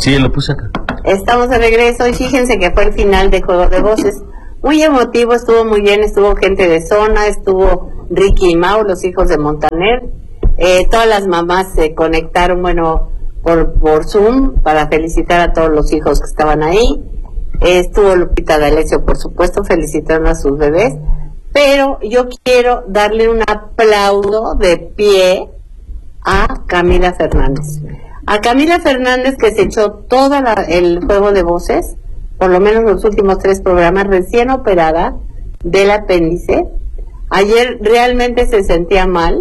Sí, lo puse acá. Estamos de regreso y fíjense que fue el final de Juego de Voces. Muy emotivo, estuvo muy bien, estuvo gente de zona, estuvo Ricky y Mau, los hijos de Montaner. Todas las mamás se conectaron, bueno, por Zoom para felicitar a todos los hijos que estaban ahí. Estuvo Lupita D'Alessio, por supuesto, felicitando a sus bebés. Pero yo quiero darle un aplauso de pie a Camila Fernández. A Camila Fernández, que se echó todo el Juego de Voces, por lo menos los últimos 3 programas, recién operada del apéndice. Ayer realmente se sentía mal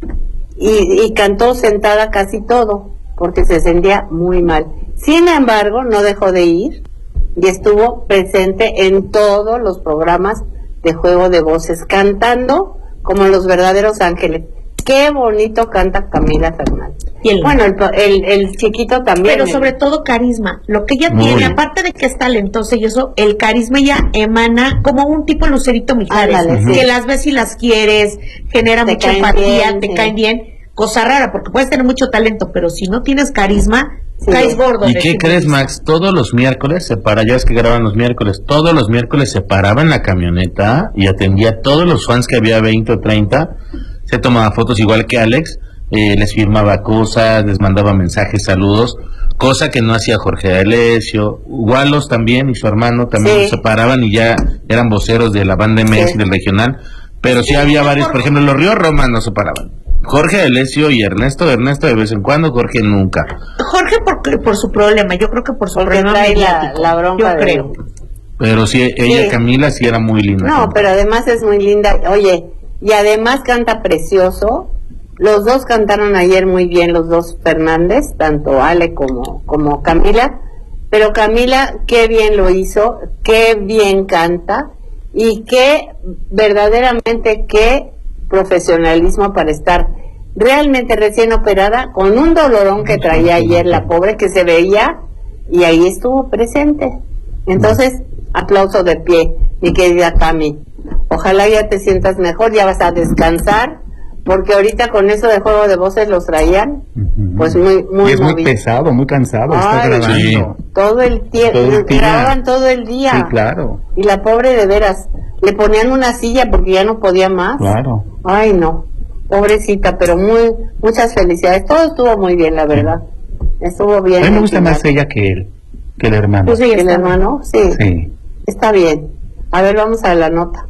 y cantó sentada casi todo, porque se sentía muy mal. Sin embargo, no dejó de ir y estuvo presente en todos los programas de Juego de Voces, cantando como los verdaderos ángeles. Qué bonito canta Camila Fernández. Y bueno, el chiquito también. Pero sobre todo carisma. Lo que ella tiene, aparte de que es talentosa y eso, el carisma ella emana como un tipo Lucerito Mijares. Que las ves y las quieres, genera mucha empatía, te caen bien. Cosa rara, porque puedes tener mucho talento, pero si no tienes carisma, caes gordo. ¿Y qué crees, Max? Todos los miércoles ya ves que graban los miércoles, todos los miércoles se paraba en la camioneta y atendía a todos los fans que había 20 o 30, se tomaba fotos igual que Alex, les firmaba cosas, les mandaba mensajes, saludos, cosa que no hacía Jorge D'Alessio. Walos también y su hermano también se paraban y ya eran voceros de la banda MS y del regional, pero sí había varios, por ejemplo, los Río Roma no se paraban. Jorge D'Alessio y Ernesto de vez en cuando, Jorge nunca. Jorge por su problema, yo creo que por su problema mediático, la bronca, yo creo. Pero sí, ella, Camila, sí era muy linda. No, pero además es muy linda, oye, y además canta precioso. Los dos cantaron ayer muy bien, los dos Fernández, tanto Ale como Camila, pero Camila, qué bien lo hizo, qué bien canta, y qué verdaderamente, qué profesionalismo para estar realmente recién operada, con un dolorón que traía ayer la pobre, que se veía, y ahí estuvo presente. Entonces, aplauso de pie, mi querida Cami. Ojalá ya te sientas mejor, ya vas a descansar, porque ahorita con eso de Juego de Voces los traían, pues muy y es muy pesado, muy cansado estar grabando. Sí. Todo el tiempo, grababan todo el día. Sí, claro. Y la pobre, de veras, le ponían una silla porque ya no podía más. Claro. Ay, no, pobrecita, pero muchas felicidades. Todo estuvo muy bien, la verdad. Estuvo bien. A mí me gusta más ella que el hermano. Pues sí, el hermano, sí. Está bien. A ver, vamos a la nota.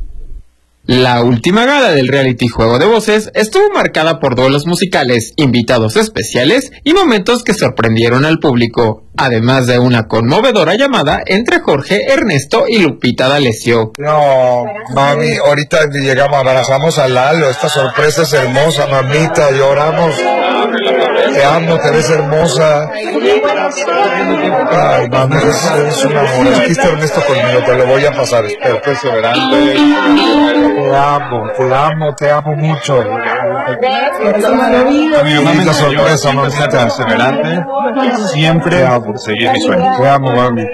La última gala del reality Juego de Voces estuvo marcada por duelos musicales, invitados especiales y momentos que sorprendieron al público, además de una conmovedora llamada entre Jorge, Ernesto y Lupita D'Alessio. No, mami, ahorita llegamos, abrazamos a Lalo, esta sorpresa es hermosa, mamita, lloramos. Te amo, te ves hermosa. Ay, mami, es un amor. Aquí está Ernesto conmigo, te lo voy a pasar. Espero, perseverante. Te amo mucho. A mi mamá me sorpresa, mamita. Perseverante. Siempre por seguir mi sueño. Te amo, mami.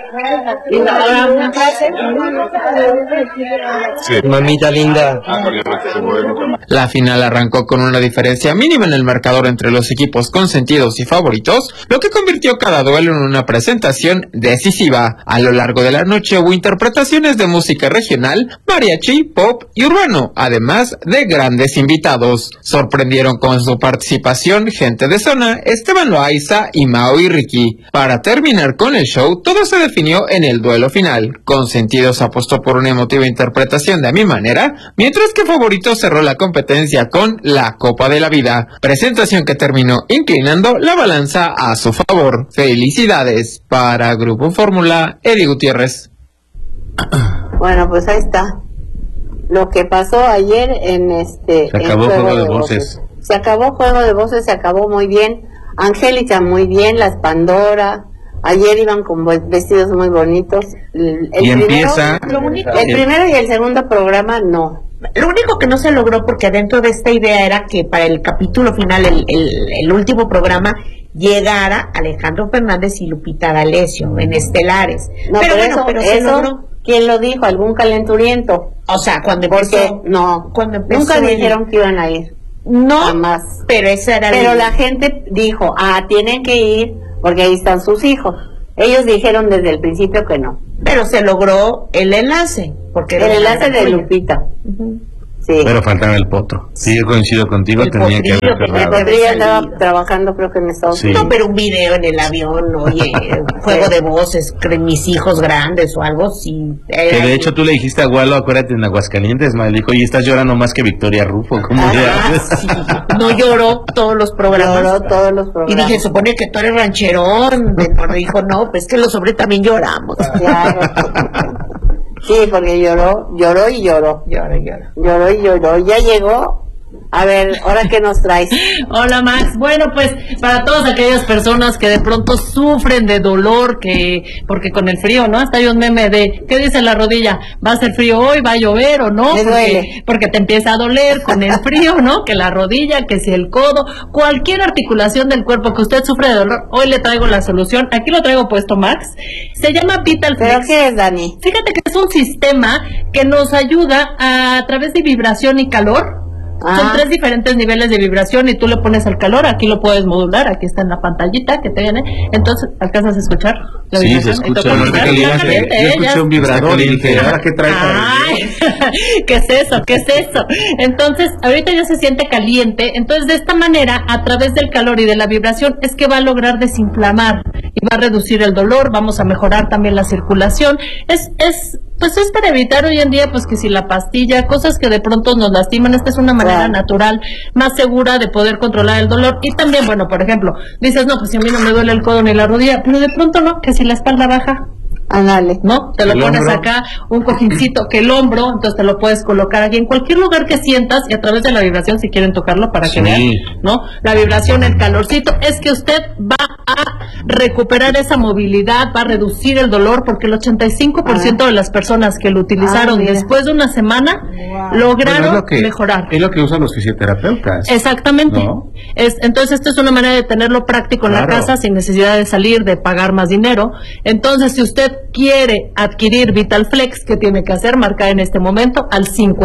Sí. Mamita linda. La final arrancó con una diferencia mínima en el marcador entre los equipos consentidos y favoritos, lo que convirtió cada duelo en una presentación decisiva. A lo largo de la noche hubo interpretaciones de música regional, mariachi, pop y urbano, además de grandes invitados. Sorprendieron con su participación gente de zona, Esteban Loaiza y Mau y Ricky. Para terminar con el show, todo se definió en el duelo final. Consentidos apostó por una emotiva interpretación de A Mi Manera, mientras que Favoritos cerró la competencia con La Copa de la Vida, presentación que terminó inclinando la balanza a su favor. Felicidades. Para Grupo Fórmula, Eddie Gutiérrez. Bueno, pues ahí está lo que pasó ayer se acabó Juego de Voces. Se acabó Juego de Voces, se acabó muy bien. Angélica muy bien, las Pandora. Ayer iban con vestidos muy bonitos. El primero y el segundo programa no. Lo único que no se logró, porque dentro de esta idea era que para el capítulo final, el último programa, llegara Alejandro Fernández y Lupita D'Alessio en estelares. No, pero se logró. ¿Quién lo dijo? ¿Algún calenturiento? O sea, cuando empezó. Nunca dijeron que iban a ir. No, jamás. Pero esa era la gente dijo, tienen que ir porque ahí están sus hijos. Ellos dijeron desde el principio que no. Pero se logró el enlace. Porque el enlace de Lupita. Sí. Pero faltaba el potro. Sí, yo coincido contigo, tenía que haber El potrillo andaba trabajando, creo que en Estados Unidos. No, pero un video en el avión, oye, juego de voces, mis hijos grandes o algo, sí. Que de hecho tú le dijiste a Walo, acuérdate, en Aguascalientes, me dijo, y estás llorando más que Victoria Rufo. ¿Cómo sí. No lloró todos los programas. Y dije, supone que tú eres rancherón. Me dijo, no, pues que los hombres también lloramos. Claro. Sí, porque lloró. Lloró. Ya llegó. A ver, ¿ahora qué nos traes? Hola Max, bueno pues para todas aquellas personas que de pronto sufren de dolor, porque con el frío, ¿no? Hasta hay un meme de, ¿qué dice la rodilla? ¿Va a ser frío hoy? ¿Va a llover o no? Porque te empieza a doler con el frío, ¿no? Que la rodilla, que si el codo, cualquier articulación del cuerpo que usted sufre de dolor, hoy le traigo la solución. Aquí lo traigo puesto, Max. Se llama Vital Flex. ¿Pero qué es, Dani? Fíjate que es un sistema que nos ayuda a través de vibración y calor. Son 3 diferentes niveles de vibración y tú le pones el calor, aquí lo puedes modular, aquí está en la pantallita que te viene, entonces, ¿alcanzas a escuchar? La sí, se escucha. Yo escuché un vibrador y dije, ¿ahora qué trae para ¿Qué es eso? Entonces, ahorita ya se siente caliente, entonces de esta manera, a través del calor y de la vibración, es que va a lograr desinflamar y va a reducir el dolor, vamos a mejorar también la circulación, pues es para evitar hoy en día, pues que si la pastilla, cosas que de pronto nos lastiman, esta es una manera natural, más segura de poder controlar el dolor. Y también, bueno, por ejemplo, dices, no, pues si a mí no me duele el codo ni la rodilla, pero de pronto no, que si la espalda baja, ándale, ¿no? Te lo pones hombro. Acá, un cojincito, que el hombro, entonces te lo puedes colocar aquí en cualquier lugar que sientas y a través de la vibración, si quieren tocarlo para que vean, ¿no? La vibración, el calorcito, es que usted va a recuperar esa movilidad, va a reducir el dolor, porque el 85% de las personas que lo utilizaron después de una semana lograron mejorar. Es lo que usan los fisioterapeutas. Exactamente. ¿No? Entonces, esto es una manera de tenerlo práctico en la casa, sin necesidad de salir, de pagar más dinero. Entonces, si usted quiere adquirir Vital Flex, ¿qué tiene que hacer? Marcar en este momento al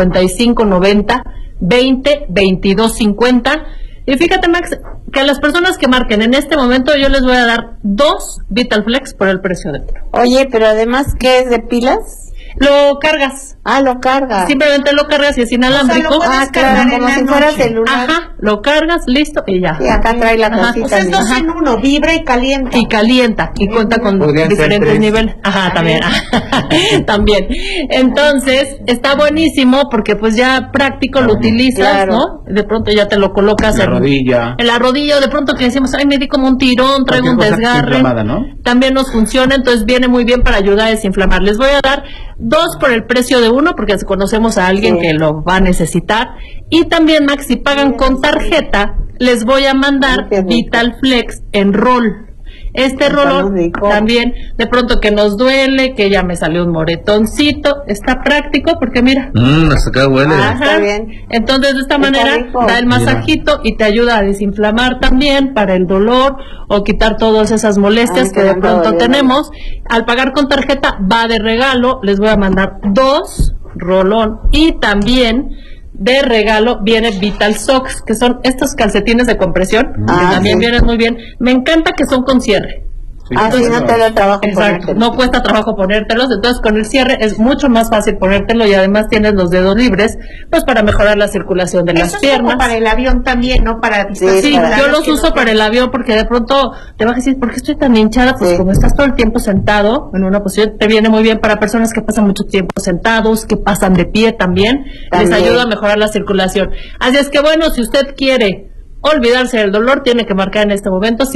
5590 20 22 50. Y fíjate, Max, que a las personas que marquen en este momento yo les voy a dar 2 Vital Flex por el precio de uno. Oye, pero además, ¿qué es de pilas? Lo cargas. Lo cargas. Simplemente lo cargas y es inalámbrico. Claro, como si fuera celular. Lo cargas, listo, y ya. Y acá trae la cosita. O sea, es 2 en 1, vibra y calienta. Y calienta, y cuenta con diferentes niveles. También. También. Entonces, está buenísimo porque pues ya práctico lo utilizas, ¿no? De pronto ya te lo colocas en la rodilla, de pronto que decimos, ay, me di como un tirón, traigo un desgarre. ¿No? También nos funciona, entonces viene muy bien para ayudar a desinflamar. Les voy a dar 2 por el precio de 1, porque conocemos a alguien que lo va a necesitar. Y también, Max, si pagan con tarjeta, les voy a mandar Vital Flex en rol. Este rolón también, de pronto que nos duele, que ya me salió un moretoncito, está práctico porque mira. Hasta acá huele. Está bien. Entonces de esta manera da el masajito y te ayuda a desinflamar también para el dolor o quitar todas esas molestias que de pronto tenemos. Al pagar con tarjeta va de regalo, les voy a mandar 2 rolón y también de regalo viene Vital Socks, que son estos calcetines de compresión, que también vienen muy bien. Me encanta que son con cierre. Entonces, no te da trabajo ponértelo. No cuesta trabajo ponértelos, entonces con el cierre es mucho más fácil ponértelo y además tienes los dedos libres, pues para mejorar la circulación de las piernas. Como para el avión también, ¿no? Sí, yo los uso para el avión porque de pronto te vas a decir, ¿por qué estoy tan hinchada? Pues como estás todo el tiempo sentado en una posición, te viene muy bien para personas que pasan mucho tiempo sentados, que pasan de pie también. Les ayuda a mejorar la circulación. Así es que bueno, si usted quiere olvidarse del dolor, tiene que marcar en este momento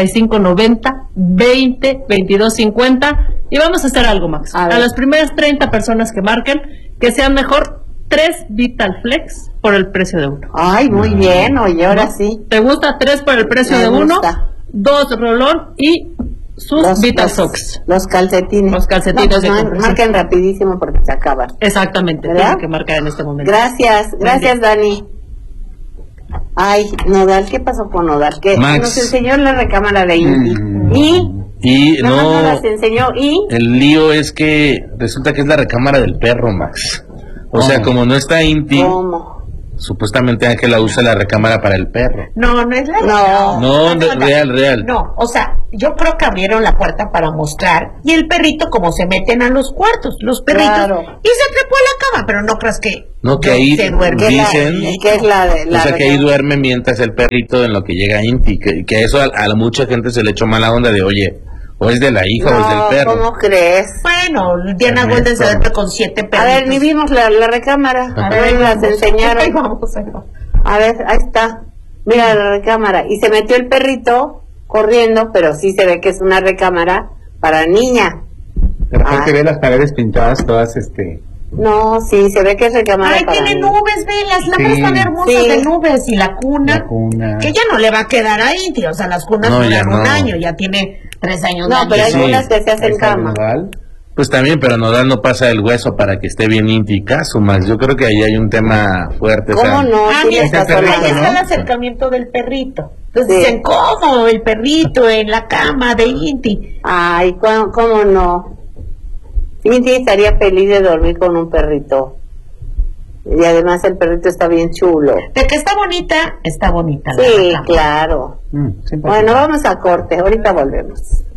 5590 20 22 50 y vamos a hacer algo, Max. A las primeras 30 personas que marquen, que sean mejor 3 Vital Flex por el precio de 1. Ay, muy bien, oye, ahora sí. ¿Te gusta 3 por el precio de 1? 2 rolón y sus Vital Socks. Los calcetines. Los calcetines de compresión. Marquen rapidísimo porque se acaban. Exactamente, tienen que marcar en este momento. Gracias, Dani. Ay, Nodal, ¿qué pasó con Nodal? Que nos enseñó la recámara de Inti. Y no las enseñó el lío es que resulta que es la recámara del perro, Max. O sea, como no está Inti, Supuestamente Ángela usa la recámara para el perro. No es la real. No, o sea, yo creo que abrieron la puerta para mostrar y el perrito como se meten a los cuartos, los perritos, y se trepó a la cama, pero no creas que ahí se duerme. dicen que es o sea, que ahí duerme mientras el perrito en lo que llega Inti, que eso a mucha gente se le echó mala onda de, oye, o es de la hija o es del perro. ¿Cómo crees? Bueno, Diana Golden se duerme con 7 perritos. A ver, ni vimos la recámara. A ver, las enseñaron. Ahí vamos. A ver, ahí está. Mira la recámara. Y se metió el perrito corriendo, pero sí se ve que es una recámara para niña. De repente ve las paredes pintadas todas, No, sí, se ve que es recámara para tiene niña. nubes, ve, las lámparas están hermosas de nubes. Y la cuna, que ya no le va a quedar ahí, tío. O sea, las cunas duran un año, ya tiene 3 años. No, pero hay unas que se hacen cama. Pues también, pero Nodal no pasa el hueso para que esté bien Inti y Casu, Max. Yo creo que ahí hay un tema fuerte. ¿Cómo no? Ahí está el acercamiento del perrito. Entonces dicen, ¿cómo? El perrito en la cama de Inti. Ay, ¿cómo no? Inti estaría feliz de dormir con un perrito. Y además el perrito está bien chulo. De que está bonita. Sí, claro. Bueno, vamos a corte. Ahorita volvemos.